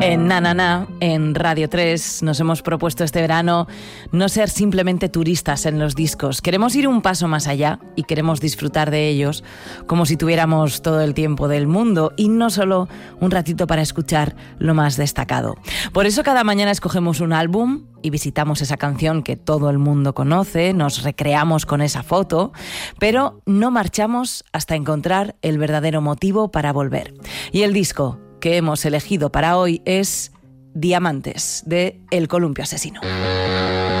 En Na Na Na, en Radio 3, nos hemos propuesto este verano no ser simplemente turistas en los discos. Queremos ir un paso más allá y queremos disfrutar de ellos como si tuviéramos todo el tiempo del mundo y no solo un ratito para escuchar lo más destacado. Por eso cada mañana escogemos un álbum y visitamos esa canción que todo el mundo conoce, nos recreamos con esa foto, pero no marchamos hasta encontrar el verdadero motivo para volver. Y el disco que hemos elegido para hoy es Diamantes, de El Columpio Asesino.